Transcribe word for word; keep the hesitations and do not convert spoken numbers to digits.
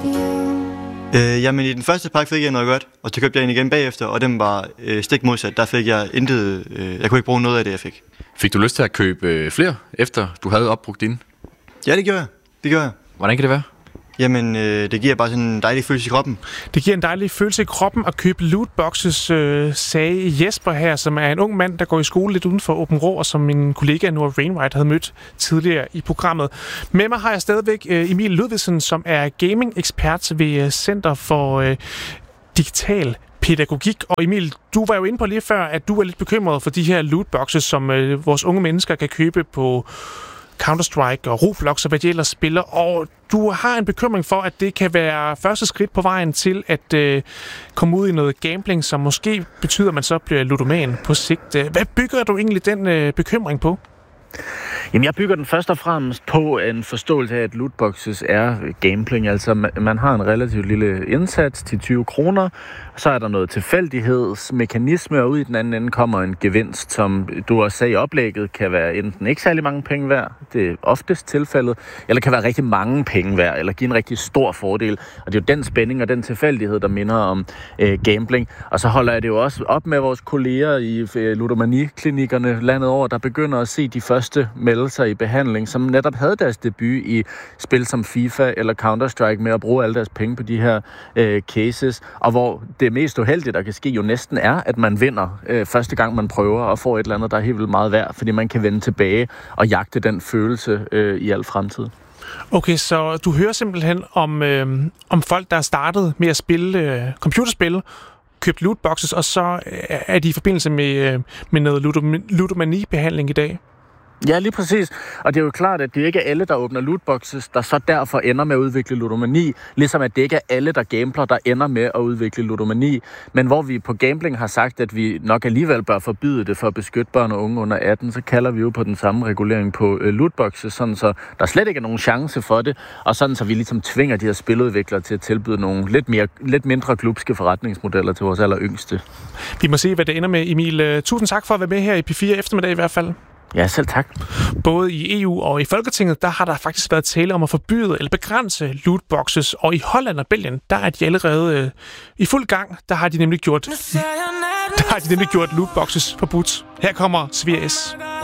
Øh, jamen i den første pakke fik jeg noget godt, og så købte jeg en igen bagefter, og den var øh, stik modsat. Der fik jeg intet, øh, jeg kunne ikke bruge noget af det, jeg fik. Fik du lyst til at købe øh, flere, efter du havde opbrugt dine? Ja, det gjorde jeg. Det gjorde jeg. Hvordan kan det være? Jamen, øh, det giver bare sådan en dejlig følelse i kroppen. Det giver en dejlig følelse i kroppen at købe lootboxes, øh, sagde Jesper her, som er en ung mand, der går i skole lidt uden for Åben Rå, og som min kollega Nora Wainwright havde mødt tidligere i programmet. Med mig har jeg stadigvæk øh, Emil Ludvigsen, som er gaming-ekspert ved Center for øh, Digital Pædagogik. Og Emil, du var jo inde på lige før, at du er lidt bekymret for de her lootboxes, som øh, vores unge mennesker kan købe på Counter-Strike og Roblox og hvad de ellers spiller, og du har en bekymring for, at det kan være første skridt på vejen til at øh, komme ud i noget gambling, som måske betyder, at man så bliver ludoman på sigt. Hvad bygger du egentlig den øh, bekymring på? Jamen, jeg bygger den først og fremmest på en forståelse af, at lootboxes er gambling. Altså, man har en relativt lille indsats til tyve kroner, så er der noget tilfældighedsmekanisme, og ud i den anden ende kommer en gevinst, som du også sagde i oplægget, kan være enten ikke særlig mange penge værd, det er oftest tilfældet, eller kan være rigtig mange penge værd, eller give en rigtig stor fordel. Og det er jo den spænding og den tilfældighed, der minder om øh, gambling. Og så holder jeg det jo også op med vores kolleger i øh, ludomani-klinikkerne landet over, der begynder at se de første meldelser i behandling, som netop havde deres debut i spil som FIFA eller Counter-Strike med at bruge alle deres penge på de her øh, cases, og hvor det mest uheldige, der kan ske, jo næsten er, at man vinder øh, første gang, man prøver og får et eller andet, der er helt vildt meget værd, fordi man kan vende tilbage og jagte den følelse øh, i al fremtid. Okay, så du hører simpelthen om, øh, om folk, der er startet med at spille øh, computerspil, købt lootboxes, og så øh, er de i forbindelse med, øh, med noget ludom- ludomani-behandling i dag? Ja, lige præcis. Og det er jo klart, at det ikke er alle, der åbner lootboxes, der så derfor ender med at udvikle ludomani, ligesom at det ikke er alle, der gambler, der ender med at udvikle ludomani. Men hvor vi på gambling har sagt, at vi nok alligevel bør forbyde det for at beskytte børn og unge under atten, så kalder vi jo på den samme regulering på øh, lootboxes, sådan så der slet ikke er nogen chance for det, og sådan så vi ligesom tvinger de her spiludviklere til at tilbyde nogle lidt, mere, lidt mindre glupske forretningsmodeller til vores aller yngste. Vi må se, hvad det ender med, Emil. Tusind tak for at være med her i P fire eftermiddag i hvert fald. Ja, selv tak. Både i E U og i Folketinget, der har der faktisk været tale om at forbyde eller begrænse lootboxes, og i Holland og Belgien, der er de allerede øh, i fuld gang. Der har de nemlig gjort, der har de nemlig gjort lootboxes forbudt. Her kommer Svier S.